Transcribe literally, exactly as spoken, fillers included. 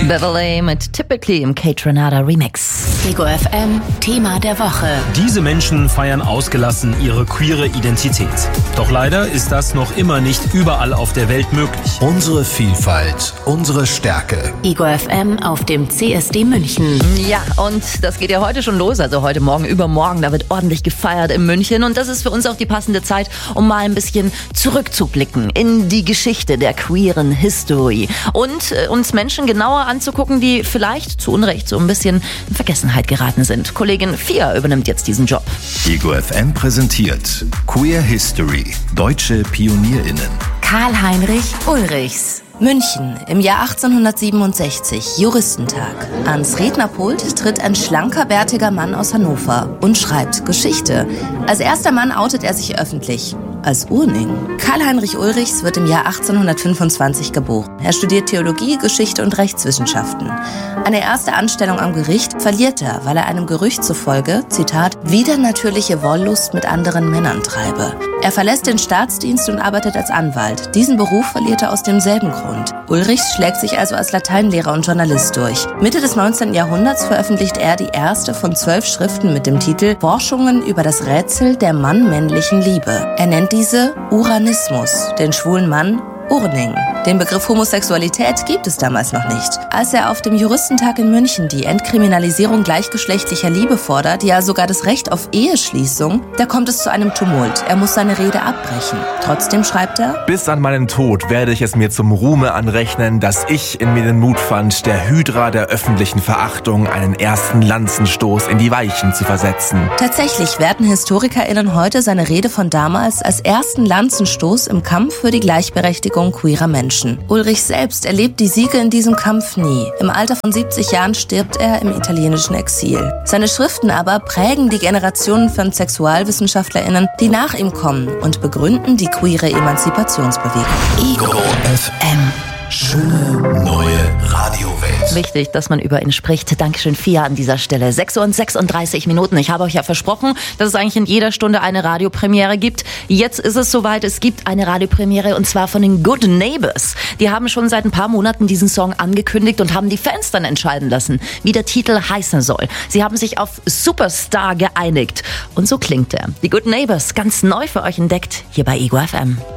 Beverly mit Typically im Kate Renata Remix. Ego F M, Thema der Woche. Diese Menschen feiern ausgelassen ihre queere Identität. Doch leider ist das noch immer nicht überall auf der Welt möglich. Unsere Vielfalt, unsere Stärke. Ego F M auf dem C S D München. Ja, und das geht ja heute schon los, also heute Morgen, übermorgen, da wird ordentlich gefeiert in München. Und das ist für uns auch die passende Zeit, um mal ein bisschen zurückzublicken in die Geschichte der queeren History. Und äh, uns Menschen genauer anzugucken, die vielleicht zu Unrecht so ein bisschen in Vergessenheit geraten sind. Kollegin Fia übernimmt jetzt diesen Job. Ego F M präsentiert Queer History. Deutsche PionierInnen. Karl-Heinrich Ulrichs. München, im Jahr achtzehnhundertsiebenundsechzig, Juristentag. Ans Rednerpult tritt ein schlanker, bärtiger Mann aus Hannover und schreibt Geschichte. Als erster Mann outet er sich öffentlich. Als Urning. Karl-Heinrich Ulrichs wird im Jahr achtzehnhundertfünfundzwanzig geboren. Er studiert Theologie, Geschichte und Rechtswissenschaften. Eine erste Anstellung am Gericht verliert er, weil er einem Gerücht zufolge, Zitat, widernatürliche Wollust mit anderen Männern treibe. Er verlässt den Staatsdienst und arbeitet als Anwalt. Diesen Beruf verliert er aus demselben Grund. Ulrichs schlägt sich also als Lateinlehrer und Journalist durch. Mitte des neunzehnten Jahrhunderts veröffentlicht er die erste von zwölf Schriften mit dem Titel Forschungen über das Rätsel der mann-männlichen Liebe. Er nennt diese Uranismus, den schwulen Mann Urning. Den Begriff Homosexualität gibt es damals noch nicht. Als er auf dem Juristentag in München die Entkriminalisierung gleichgeschlechtlicher Liebe fordert, ja sogar das Recht auf Eheschließung, da kommt es zu einem Tumult. Er muss seine Rede abbrechen. Trotzdem schreibt er: Bis an meinen Tod werde ich es mir zum Ruhme anrechnen, dass ich in mir den Mut fand, der Hydra der öffentlichen Verachtung einen ersten Lanzenstoß in die Weichen zu versetzen. Tatsächlich werten HistorikerInnen heute seine Rede von damals als ersten Lanzenstoß im Kampf für die Gleichberechtigung queerer Menschen. Ulrich selbst erlebt die Siege in diesem Kampf nie. Im Alter von siebzig Jahren stirbt er im italienischen Exil. Seine Schriften aber prägen die Generationen von SexualwissenschaftlerInnen, die nach ihm kommen und begründen die queere Emanzipationsbewegung. Ego F M. Schöne neue Radiowelt. Wichtig, dass man über ihn spricht. Dankeschön, Fia, an dieser Stelle. sechs Uhr und sechsunddreißig Minuten. Ich habe euch ja versprochen, dass es eigentlich in jeder Stunde eine Radiopremiere gibt. Jetzt ist es soweit. Es gibt eine Radiopremiere und zwar von den Good Neighbors. Die haben schon seit ein paar Monaten diesen Song angekündigt und haben die Fans dann entscheiden lassen, wie der Titel heißen soll. Sie haben sich auf Superstar geeinigt. Und so klingt er. Die Good Neighbors, ganz neu für euch entdeckt, hier bei Ego F M.